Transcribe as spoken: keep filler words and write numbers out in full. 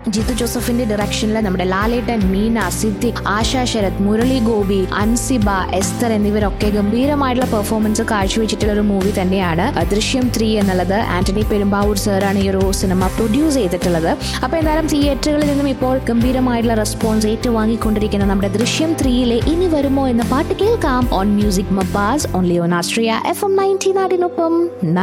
ജിത്തു ജോസഫിന്റെ ഡയറക്ഷനിൽ നമ്മുടെ ലാലേട്ടൻ, മീന, സിദ്ദിഖ്, ആശാ ശരത്, മുരളി ഗോപി, അൻസിബ, എസ്തർ എന്നിവരൊക്കെ ഗംഭീരമായിട്ടുള്ള പെർഫോമൻസ് കാഴ്ചവെച്ചിട്ടുള്ള ഒരു മൂവി തന്നെയാണ് ദൃശ്യം ത്രീ എന്നുള്ളത്. ആന്റണി പെരുമ്പാവൂർ സാറാണ് ഈ ഒരു സിനിമ പ്രൊഡ്യൂസ് ചെയ്തിട്ടുള്ളത്. അപ്പൊ എന്തായാലും തിയേറ്ററുകളിൽ നിന്നും ഇപ്പോൾ ഗംഭീരമായിട്ടുള്ള റെസ്പോൺസ് ഏറ്റുവാങ്ങിക്കൊണ്ടിരിക്കുന്ന നമ്മുടെ ദൃശ്യം ത്രീയിലെ ഇനി വരുമോ എന്ന പാട്ട് കേൾക്കാം on music mappas only on Austria F M ninety നാടിനൊപ്പം.